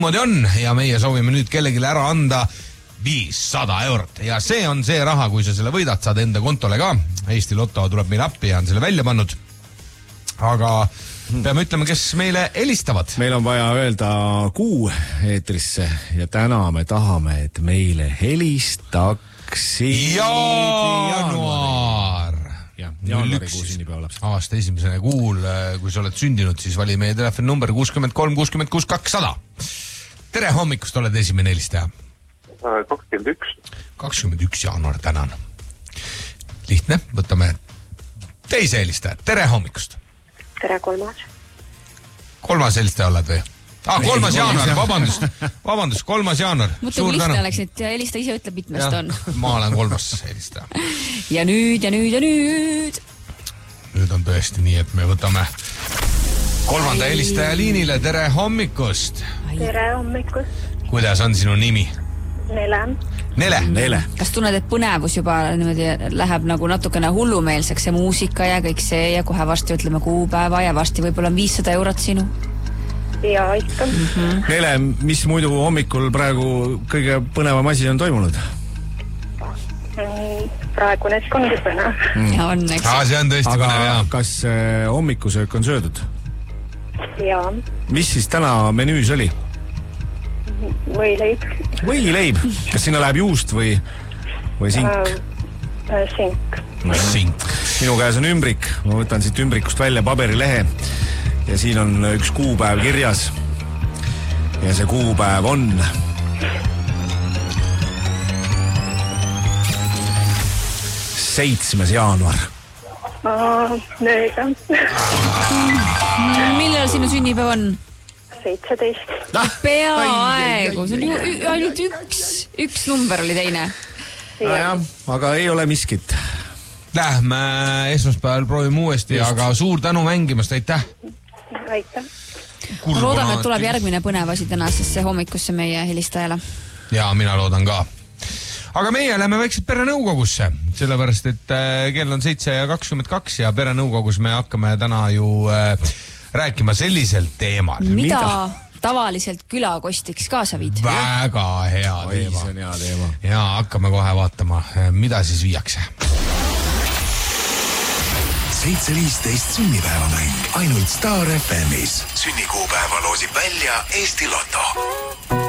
Moodi on ja meie soovime nüüd kellegile ära anda 500 eurot ja see on see raha, kui sa selle võidad, saad enda kontole ka. Eesti Lotto tuleb meile appi ja on selle välja pannud. Aga peame ütlema, kes meile helistavad. Meil on vaja öelda kuu eetrisse ja täna me tahame, et meile helistaks Jaanuar. Jaanuarikuu sünnipäev lapsed. Aasta esimesene kuul, kui sa oled sündinud, siis vali meie telefoni number 63 66 200. Tere hommikust, oled esimene helistaja. 21 jaanuar, tänan. Lihtne, võtame teise helistaja. Tere hommikust. Tere, kolmas. Kolmas helistaja oled või? 3. jaanuar, vabandust, 3. jaanuar. Mõtle, kui lihtne oleks, et helista ise ütleb, mitmest on. Ma olen 3. helistaja. Ja nüüd. Nüüd on tõesti nii, et me võtame 3. helistaja liinile. Tere hommikust. Tere hommikust. Kuidas on sinu nimi? Nele. Kas tunned, et põnevus juba niimoodi läheb nagu natukene hullumeelseks, see muusika ja kõik see ja kohe varsti ütleme kuupäeva ja varsti võib-olla on 500 eurot sinu? Ja ikka. Nele, mis muidu hommikul praegu kõige põnevam asi on toimunud? Praegu need ongi põnev. Ja on, eks. See on tõesti põnev, jah. Kas hommikusöök on söödud? Jaa. Mis siis täna menüüs oli? Võileib. Võileib. Kas sinna läheb juust või sink? Sink. Minu käes on ümbrik. Ma võtan siit ümbrikust välja paberilehe ja siin on üks kuupäev kirjas. Ja see kuupäev on 7. jaanuar. Nüüd on. Millal sinu sünnipäev on? 17. Peaaegu, see on ju ainult üks number oli teine. Aga ei ole miskit. Lähme esmaspäeval proovime uuesti, aga suur tänu mängimast, aitäh. Aitäh. Loodame, et tuleb järgmine põnev asi tänasesse hommikusse meie helistajale. Ja mina loodan ka. Aga meie lähme väikselt perenõukogusse, sellepärast, et kell on 7:22 ja perenõukogus me hakkame täna ju rääkima sellisel teemal. Mida tavaliselt külakostiks kaasa viid? Väga hea teema. See on hea teema. Ja hakkame kohe vaatama, mida siis viiakse. 7.15 sünnipäevamäng ainult Star FM'is. Sünnikuupäeva loosib välja Eesti Lotto.